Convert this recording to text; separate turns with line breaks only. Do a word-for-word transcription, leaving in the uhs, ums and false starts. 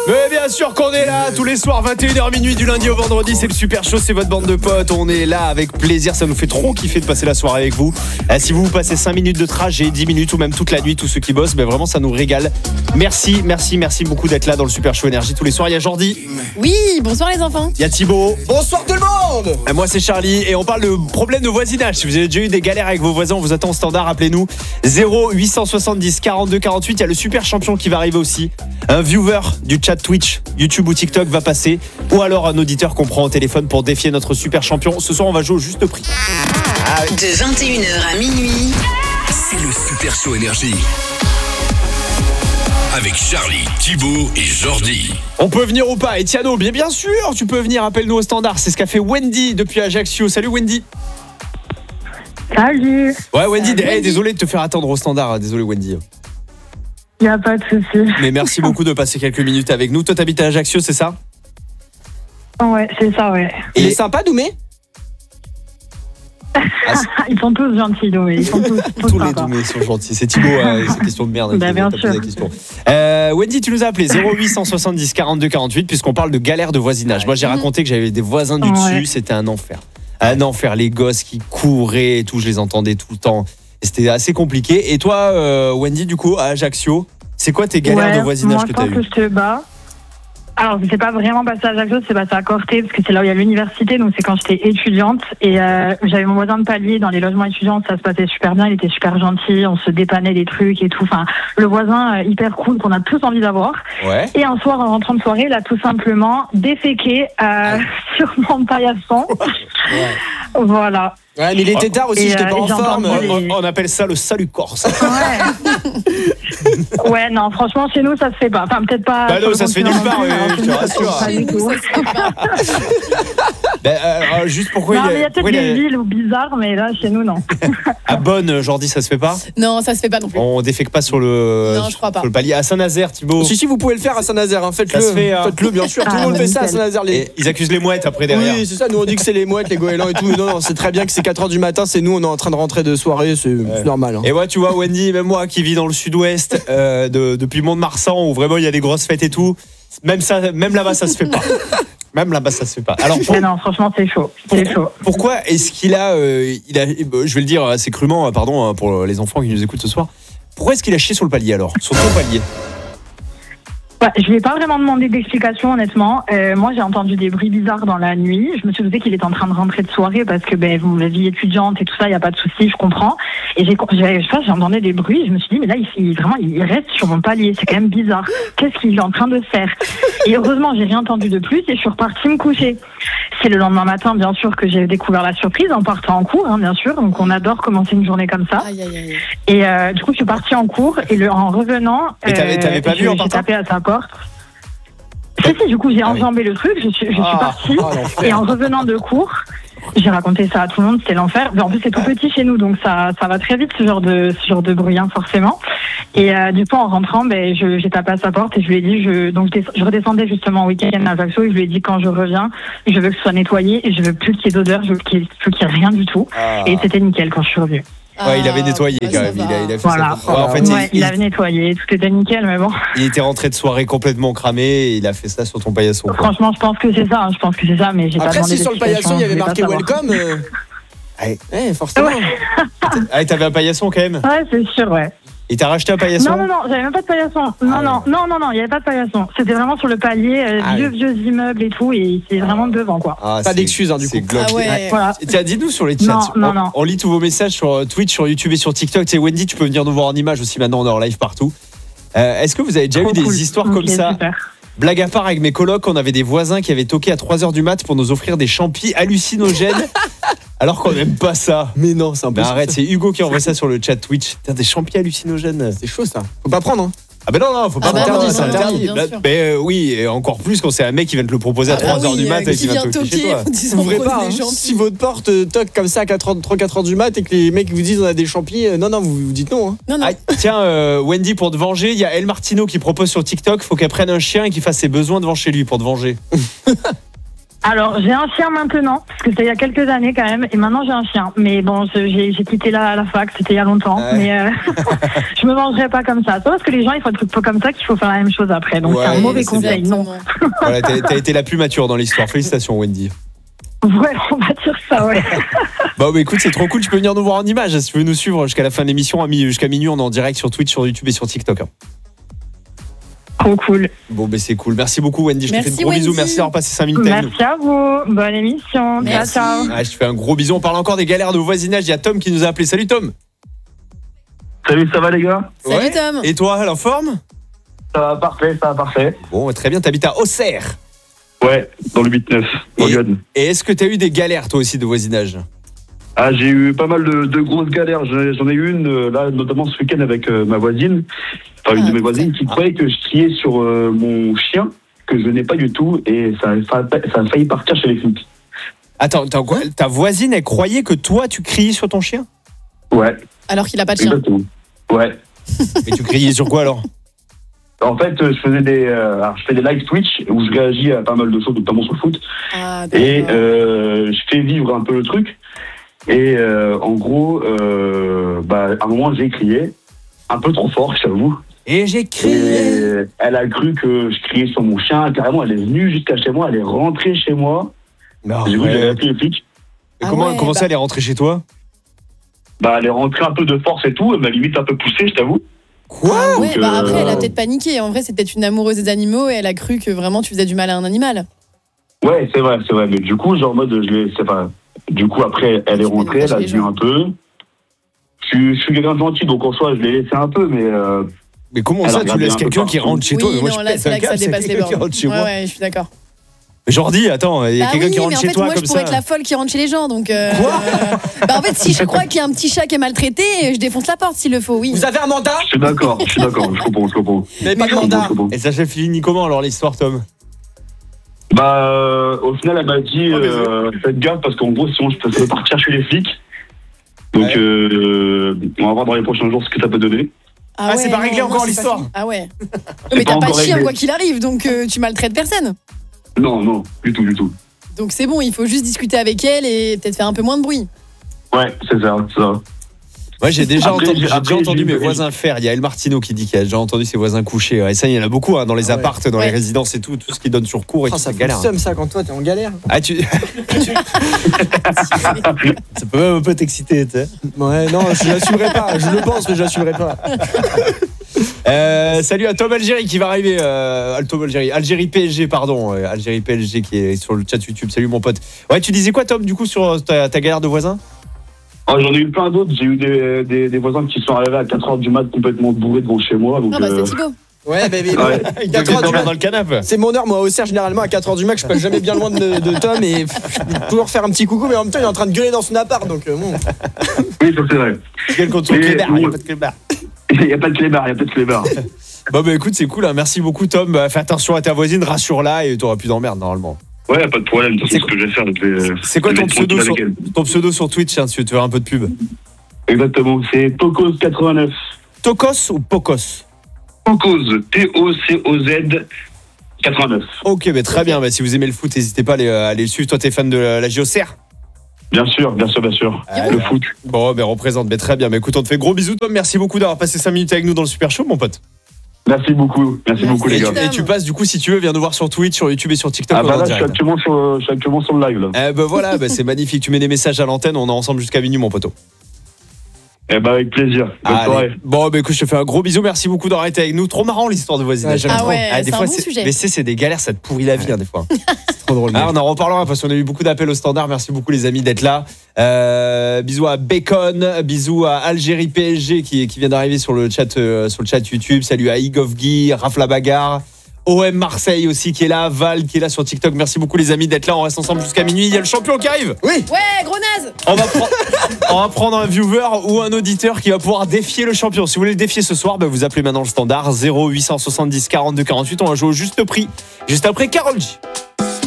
Mais bien sûr qu'on est là tous les soirs, vingt et une heures minuit du lundi au vendredi, c'est le Super Show, c'est votre bande de potes, on est là avec plaisir, ça nous fait trop kiffer de passer la soirée avec vous. Euh, si vous vous passez cinq minutes de trajet, dix minutes ou même toute la nuit, tous ceux qui bossent, ben vraiment ça nous régale. Merci, merci, merci beaucoup d'être là dans le Super Show Énergie tous les soirs. Il y a Jordi.
Oui, bonsoir les enfants.
Il y a Thibaut.
Bonsoir tout le monde.
Et moi c'est Charlie et on parle de problèmes de voisinage. Si vous avez déjà eu des galères avec vos voisins, on vous attend au standard, appelez-nous zéro huit cent soixante-dix quarante-deux quarante-huit. Il y a le super champion qui va arriver aussi. Un viewer du chat Twitch, YouTube ou TikTok va passer. Ou alors un auditeur qu'on prend au téléphone pour défier notre super champion. Ce soir on va jouer au juste prix.
Ah oui. De vingt et une heures à minuit,
c'est le Super Show Énergie. Avec Charlie, Thibaut et Jordi.
On peut venir ou pas, Etiano? Bien bien sûr, tu peux venir, appelle-nous au standard. C'est ce qu'a fait Wendy depuis Ajaccio. Salut Wendy.
Salut.
Ouais Wendy,
Salut,
hey,
Wendy.
désolé de te faire attendre au standard. Désolé Wendy.
Il n'y a pas de souci.
Mais merci beaucoup de passer quelques minutes avec nous. Toi t'habites à Ajaccio, c'est ça?
Ouais, c'est ça, ouais.
Et
Il est sympa, Doumé?
Ah,
Ils sont tous gentils, Doumé. Ils sont tous, tous
tous les
sympas.
Doumés sont gentils. C'est Thibaut, euh, c'est question de merde.
Bah,
qui
bien
t'a posé
sûr.
la question. Euh, Wendy, tu nous as appelé zéro huit cent soixante-dix quarante-deux quarante-huit puisqu'on parle de galère de voisinage. Moi j'ai raconté que j'avais des voisins du
Ouais.
dessus, c'était un enfer. Un enfer, les gosses qui couraient et tout, je les entendais tout le temps. Et c'était assez compliqué. Et toi, euh, Wendy, du coup, à Ajaccio, c'est quoi tes galères
Ouais,
de voisinage
moi,
que
je
tu as
pense que
eues?
je te bats. Alors, c'est pas vraiment passé à Ajaccio, c'est passé à Corté, parce que c'est là où il y a l'université, donc c'est quand j'étais étudiante. Et euh, j'avais mon voisin de palier dans les logements étudiants, ça se passait super bien, il était super gentil, on se dépannait des trucs et tout. Enfin, le voisin euh, hyper cool qu'on a tous envie d'avoir.
Ouais.
Et un soir, en rentrant de soirée, il a tout simplement déféqué euh, sur mon paillasson. Voilà.
Ouais, mais il était tard aussi,
Et,
j'étais
euh,
pas en
et j'ai
forme.
entendu
On,
les-
on appelle ça le salut corse.
Ouais. Ouais, non, franchement, chez nous, ça se fait pas. Enfin, peut-être pas.
Bah non,
sur le
ça se fait
continent
nulle part,
non plus,
oui,
alors
je te
chez nous,
rassure.
ça se fait pas du
Chez nous,
tout.
ça se fait pas.
Ben, euh, juste pourquoi
Non,
il
mais il y a peut-être
pourquoi il
des
a-
villes où bizarres, mais là, chez nous, non.
à Bonne, Jordi, ça se fait pas?
Non, ça se fait pas non plus.
On défèque pas sur le,
Non, je crois pas.
sur le palier. À Saint-Nazaire, Thibaut.
Si, si, vous pouvez le faire à Saint-Nazaire, hein, faites-le.
Ça se fait, hein.
Faites-le, bien sûr. Tout
Ah,
le monde fait ça à
nickel.
Saint-Nazaire. Les...
Et ils accusent les mouettes après derrière.
Oui, c'est ça. Nous, on dit que c'est les mouettes, les goélands et tout. Mais non, non, c'est très bien que c'est quatre heures du matin. C'est nous, on est en train de rentrer de soirée. C'est c'est normal. Hein.
Et moi, tu vois, Wendy, même moi qui vis dans le sud-ouest, euh, de, depuis Mont-de-Marsan, où vraiment il y a des grosses fêtes et tout, même, ça, même là-bas, ça se fait pas. Même là-bas, ça se fait pas. Alors, pour-
Mais non, franchement, c'est chaud. C'est
pourquoi,
chaud.
pourquoi est-ce qu'il a, euh, il a, je vais le dire assez crûment, pardon, pour les enfants qui nous écoutent ce soir, pourquoi est-ce qu'il a chié sur le palier alors? Sur ton palier?
Ouais, je lui ai pas vraiment demandé d'explication, honnêtement. Euh, moi, j'ai entendu des bruits bizarres dans la nuit. Je me suis douté qu'il était en train de rentrer de soirée parce que, ben, vous, la vie étudiante et tout ça, il y a pas de souci, je comprends. Et j'ai, j'ai, je sais pas, j'entendais des bruits. Je me suis dit, mais là, il, il- vraiment, il reste sur mon palier. C'est quand même bizarre. Qu'est-ce qu'il est en train de faire? Et heureusement, j'ai rien entendu de plus et je suis repartie me coucher. C'est le lendemain matin, bien sûr, que j'ai découvert la surprise en partant en cours, hein, bien sûr. Donc, on adore commencer une journée comme ça.
Aïe, aïe, aïe.
Et euh, du coup, je suis partie en cours et le, en revenant,
Mais t'avais- t'avais pas
je-
vu en
j'ai
partant
tapé à sa porte. Si, si, du coup, j'ai
Ah oui.
enjambé le truc, je suis, je suis
Ah,
partie.
ah, l'enfer.
Et en revenant de cours, j'ai raconté ça à tout le monde, c'était l'enfer. Mais en plus, c'est tout petit chez nous, donc ça, ça va très vite, ce genre de, ce genre de bruit, hein, forcément. Et euh, du coup, en rentrant, ben, je, j'ai tapé à sa porte et je lui ai dit, je, donc je, des- je redescendais justement au week-end à Ajaccio et je lui ai dit, quand je reviens, je veux que ce soit nettoyé et je veux plus qu'il y ait d'odeur, je veux qu'il y ait, je veux qu'il y ait rien du tout.
Ah.
Et c'était nickel quand je suis revenue.
Ouais, il avait nettoyé
Ah,
quand
ça
même. Il
va.
a, il a fait
Voilà.
ça. Ouais, en fait,
Ouais,
il,
il avait nettoyé, tout était nickel, mais bon.
il était rentré de soirée complètement cramé et il a fait ça sur ton paillasson. quoi.
Franchement, je pense que c'est ça. hein, Je pense que c'est ça, mais j'ai pas
Après,
demandé
si sur le
d'explication,
paillasson, il y avait
je voulais
marqué
pas savoir.
welcome. euh,
Ouais.
Ouais, forcément.
Ah, et t'avais un paillasson quand même?
Ouais, c'est sûr, ouais.
Et t'as racheté un paillasson?
Non, non, non, j'avais même pas de paillasson. Non,
Ah,
non, non, non, non, il y avait pas de paillasson. C'était vraiment sur le palier, euh,
Ah,
vieux,
oui.
vieux immeubles et tout, et c'est vraiment devant, quoi.
Ah,
Pas
c'est-
d'excuses, hein, du
c'est
coup.
glauque.
Ah ouais.
Voilà.
Et tiens, dites-nous sur les chats.
Non, non,
on,
non.
on lit tous vos messages sur euh, Twitch, sur YouTube et sur TikTok. Tu sais, Wendy, tu peux venir nous voir en image aussi maintenant, on est en live partout. Euh, Est-ce que vous avez déjà
Trop
eu des
cool.
histoires
Ok,
comme ça?
super.
Blague à part, avec mes colocs, on avait des voisins qui avaient toqué à trois heures du mat pour nous offrir des champis hallucinogènes, alors qu'on n'aime pas ça.
Mais non, c'est un peu.
Mais arrête, c'est Hugo qui envoie ça sur le chat Twitch. Putain, des champis hallucinogènes.
C'est chaud ça. Faut pas prendre. Hein.
Ah ben non, non, faut pas
Ah bah
interdit,
non,
c'est
non, non,
interdit.
bien
Là,
sûr.
mais euh, oui, et encore plus quand c'est un mec qui vient te le proposer à
Ah
trois heures
oui,
du mat
euh,
et qui vient
vient
toquer chez
toquer
toi.
en disant
Ouvrez
pose
pas.
des
hein.
champis.
Si votre porte euh, toque comme ça à trois quatre heures du mat et que les mecs vous disent on a des champis, euh, non, non, vous, vous dites non. Hein.
Non, non.
Ah, tiens, euh, Wendy, pour te venger, il y a El Martino qui propose sur TikTok, faut qu'elle prenne un chien et qu'il fasse ses besoins devant chez lui pour te venger.
Alors, j'ai un chien maintenant, parce que c'était il y a quelques années quand même, et maintenant j'ai un chien. Mais bon, je- j'ai j'ai quitté la, la fac, c'était il y a longtemps,
Ouais.
mais euh, je me vengerai pas comme ça. C'est pas parce que les gens ils font des trucs pas comme ça qu'il faut faire la même chose après. Donc
Ouais,
c'est un mauvais
c'est
conseil, non.
Exactement.
Voilà, t'as, t'as été la plus mature dans l'histoire. Félicitations, Wendy.
Ouais, on va dire ça, ouais.
Bah, bah écoute, c'est trop cool. Tu peux venir nous voir en image si tu veux nous suivre jusqu'à la fin de l'émission. à mi- Jusqu'à minuit, on est en direct sur Twitch, sur YouTube et sur TikTok. hein.
Trop cool.
Bon, bah c'est cool. Merci beaucoup, Wendy. Je te fais
Merci,
de gros bisous.
Wendy.
Merci d'avoir passé cinq minutes avec nous.
Merci à vous. Bonne émission.
Merci.
Ciao, ciao.
Ah, je te fais un gros bisou. On parle encore des galères de voisinage. Il y a Tom qui nous a appelé. Salut Tom.
Salut, ça va les gars?
Salut
Ouais.
Tom.
Et toi, la forme?
Ça va parfait, ça va parfait.
Bon, très bien. T'habites à Auxerre.
Ouais, dans le huit neuf, dans
Et-
Lyon.
Et est-ce que t'as eu des galères toi aussi de voisinage?
Ah, j'ai eu pas mal de, de grosses galères. J'en ai- j'en ai eu une, euh, là, notamment ce week-end avec euh, ma voisine. Enfin, une
Ah,
de mes voisines qui croyait que je criais sur euh, mon chien, que je n'ai pas du tout, et ça, a fa- ça a failli partir chez les flics.
Attends, t'as quoi- ta voisine, elle croyait que toi, tu criais sur ton chien?
Ouais,
Alors qu'il a pas de chien.
exactement. Ouais.
Mais tu criais sur quoi alors?
En fait, euh, je faisais des, euh, alors, je fais des live Twitch où je réagis à pas mal de choses, notamment sur le foot.
Ah,
Et
d'accord.
euh, je fais vivre un peu le truc. Et euh, en gros, euh, bah, à un moment, j'ai crié un peu trop fort, j'avoue.
Et j'ai crié.
Et elle a cru que je criais sur mon chien. Carrément, elle est venue jusqu'à chez moi, elle est rentrée chez moi.
Non,
J'ai vu,
ouais.
j'avais appelé les flics.
Et
Ah
comment,
ouais,
comment
bah.
ça, elle est rentrée chez toi?
Bah, elle est rentrée un peu de force et tout. Elle m'a limite un peu poussé, je t'avoue.
Quoi?
Ah ouais,
donc,
bah
euh,
après, elle a peut-être paniqué. En vrai, c'est peut-être une amoureuse des animaux et elle a cru que vraiment tu faisais du mal à un animal.
Ouais, c'est vrai, c'est vrai. Mais du coup, genre en mode, je l'ai, c'est pas. Du coup, après, elle est
Tu mets
rentrée,
le
elle a
chez les
vu
gens.
un peu. Je suis, je suis quelqu'un de gentil, donc en soi, je l'ai laissé un peu, mais. Euh,
Mais comment
Elle a
ça, tu
regardé
laisses
un peu
quelqu'un qui
partout.
rentre chez
oui,
toi? Mais moi,
non,
je
là,
pète
c'est
un
là que ça
câble, c'est
dépasse les
quelqu'un qui
bornes.
rentre chez
ouais,
moi.
ouais, je suis d'accord.
Mais Jordi, attends, il y a
Bah
quelqu'un
oui,
qui rentre
mais en
chez
fait,
toi
moi,
comme
je pourrais
ça.
être la folle qui rentre chez les gens. Donc, euh,
Quoi
bah, en fait, si je crois qu'il y a un petit chat qui est maltraité, je défonce la porte s'il le faut, oui.
Vous avez un mandat?
je suis d'accord, je suis d'accord, je comprends, je comprends.
Vous n'avez pas de
Je comprends,
mandat?
je comprends.
Et ça s'est fini comment alors l'histoire, Tom?
Bah, euh, au final, elle m'a dit
Oh, mais
euh, faites gaffe parce qu'en gros, sinon, je peux, ça peut partir chez les flics. Donc,
Ouais.
euh, on va voir dans les prochains jours ce que ça peut donner.
Ah,
Ah,
ouais,
c'est pas
non,
réglé
non,
encore
c'est pas
l'histoire.
fini. Ah ouais.
C'est
Mais
pas
t'as pas de
encore
chien
réglé.
quoi qu'il arrive, donc euh, tu maltraites personne.
Non, non, du tout, du tout.
Donc c'est bon, il faut juste discuter avec elle et peut-être faire un peu moins de bruit.
Ouais, c'est ça, c'est ça.
Moi, j'ai déjà
Après,
entendu,
j'ai-
j'ai
après,
déjà entendu
j'ai
mes
eu-
voisins faire. Il y a El Martino qui dit qu'il a déjà entendu ses voisins coucher. Et ça, il y en a beaucoup hein, dans les
Ah ouais.
appartes, dans
Ouais.
les résidences et tout, tout ce qui donne sur cours et
Oh,
tout,
ça
c'est
fait
galère.
le seum ça quand toi t'es en galère.
Ah, tu... ça peut même un peu t'exciter, tu sais.
Ouais, non, je l'assumerai pas. Je le pense, mais je l'assumerai pas.
Euh, salut à Tom Algérie qui va arriver. Euh, Tom Algérie, Algérie P S G, pardon. euh, Algérie P S G qui est sur le chat YouTube. Salut mon pote. Ouais, tu disais quoi, Tom, du coup, sur ta, ta galère de voisin?
Oh, j'en ai eu plein d'autres. J'ai eu des, des, des voisins qui sont arrivés à quatre heures du mat complètement bourrés devant chez moi. Donc,
Ah bah
euh,
c'est Thibaut.
Ouais, mais, mais
Ouais.
Il
quatre
doit
heures du
dormir
mat.
dans le canapé.
c'est mon heure, moi, au cerf, généralement, à quatre heures du mac, je passe jamais bien loin de, de Tom et pff, je peux toujours faire un petit coucou, mais en même temps, il est en train de gueuler dans son appart, donc euh, bon.
oui, ça c'est vrai.
Quel contre son
Mais-
clébard, il y a
ouais.
pas de clébard.
Il n'y a pas de clébard, il n'y a pas de clébard.
Bon, bah écoute, c'est cool. hein. Merci beaucoup, Tom. Bah, fais attention à ta voisine, rassure-la et t'auras plus d'emmerde normalement.
Ouais, pas de problème. De toute
C'est
façon, ce que je vais faire, je vais.
C'est quoi
je vais
ton
être
pseudo,
tranquille
sur,
avec elle.
ton pseudo sur Twitch hein, si tu veux un peu de pub?
Exactement, c'est Tocos quatre-vingt-neuf.
Tocos ou Pocos?
Tocos, T O C O Z quatre-vingt-neuf.
Ok, bah, très bien. Bah, si vous aimez le foot, n'hésitez pas à aller, à aller le suivre. Toi, t'es fan de la, la J O C R?
Bien sûr, bien sûr, bien sûr.
Ah,
Le
bah,
foot.
Bon, ben représente, mais très bien. Mais écoute, on te fait gros bisous, Tom. Merci beaucoup d'avoir passé cinq minutes avec nous dans le Super Show, mon pote.
Merci beaucoup, merci
Merci.
beaucoup les
Et
gars.
tu, et tu passes, du coup, si tu veux, viens nous voir sur Twitch, sur YouTube et sur TikTok.
Ah
on est
bah
en
là, je suis
direct.
actuellement sur, je suis actuellement sur le live là.
Eh ben voilà, ben c'est magnifique. Tu mets des messages à l'antenne, on est ensemble jusqu'à minuit, mon poteau.
Eh bah avec plaisir. Bonne
Allez.
soirée.
Bon, ben écoute, je te fais un gros bisou. Merci beaucoup d'avoir été avec nous. Trop marrant l'histoire de voisinage.
Ouais, j'aime
Ah
trop.
ouais,
des
c'est un
fois,
bon
c'est-
sujet.
mais c'est, c'est des galères, ça te pourrit la vie, hein, des fois.
C'est trop drôle.
Ah, on en reparlera parce qu'on a eu beaucoup d'appels au standard. Merci beaucoup, les amis, d'être là. Euh, bisous à Bacon, bisous à Algérie P S G qui, qui vient d'arriver sur le chat, euh, sur le chat YouTube. Salut à Igov Guy, Raph la Bagarre. O M Marseille aussi qui est là, Val qui est là sur TikTok. Merci beaucoup les amis d'être là. On reste ensemble jusqu'à minuit. Il y a le champion qui arrive.
Oui.
Ouais, gros naze.
On va, prendre, on va prendre un viewer ou un auditeur qui va pouvoir défier le champion. Si vous voulez le défier ce soir, bah vous appelez maintenant le standard zéro huit cent soixante-dix quarante-deux quarante-huit. On va jouer au juste prix juste après Karol G.